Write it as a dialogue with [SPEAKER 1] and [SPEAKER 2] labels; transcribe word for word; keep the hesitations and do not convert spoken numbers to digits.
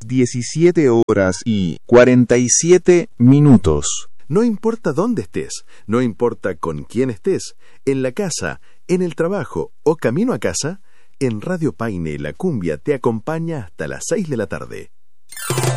[SPEAKER 1] diecisiete horas y cuarenta y siete minutos.
[SPEAKER 2] No importa dónde estés, no importa con quién estés, en la casa, en el trabajo o camino a casa, en Radio Paine la cumbia te acompaña hasta las seis de la tarde.